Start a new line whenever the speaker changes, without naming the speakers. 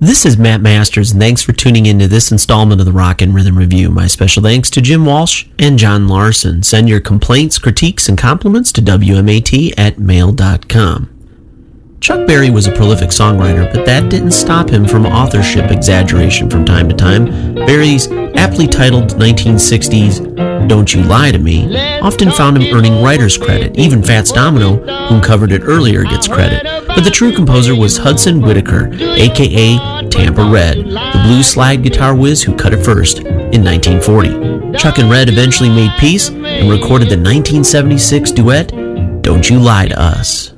This is Matt Masters, and thanks for tuning into this installment of the Rock and Rhythm Review. My special thanks to Jim Walsh and John Larson. Send your complaints, critiques, and compliments to wmat@mail.com. Chuck Berry was a prolific songwriter, but that didn't stop him from authorship exaggeration from time to time. Berry's aptly titled 1960s Don't You Lie to Me often found him earning writer's credit. Even Fats Domino, who covered it earlier, gets credit. But the true composer was Hudson Whitaker, a.k.a. Tampa Red, the blues slide guitar whiz who cut it first in 1940. Chuck and Red eventually made peace and recorded the 1976 duet, Don't You Lie to Us.